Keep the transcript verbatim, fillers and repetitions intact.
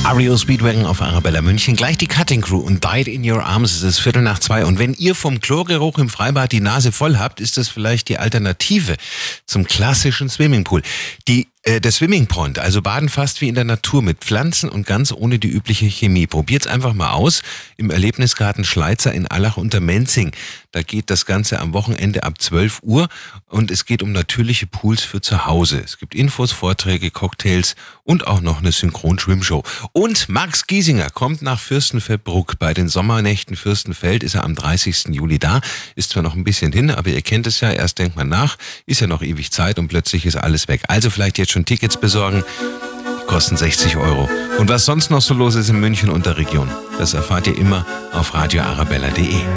R E O Speedwagon auf Arabella München. Gleich die Cutting Crew und Died in Your Arms. Es ist Viertel nach zwei. Und wenn ihr vom Chlorgeruch im Freibad die Nase voll habt, ist das vielleicht die Alternative zum klassischen Swimmingpool. Die äh, der Swimming Pond, also baden fast wie in der Natur mit Pflanzen und ganz ohne die übliche Chemie. Probiert's einfach mal aus im Erlebnisgarten Schleizer in Allach unter Menzing. Da geht das Ganze am Wochenende ab zwölf Uhr und es geht um natürliche Pools für zu Hause. Es gibt Infos, Vorträge, Cocktails und auch noch eine Synchronschwimmshow. Und Max Giesinger kommt nach Fürstenfeldbruck. Bei den Sommernächten Fürstenfeld ist er am dreißigsten Juli da. Ist zwar noch ein bisschen hin, aber ihr kennt es ja, erst denkt man nach, ist ja noch ewig Zeit und plötzlich ist alles weg. Also vielleicht jetzt schon Tickets besorgen, die kosten sechzig Euro. Und was sonst noch so los ist in München und der Region, das erfahrt ihr immer auf radio arabella punkt de.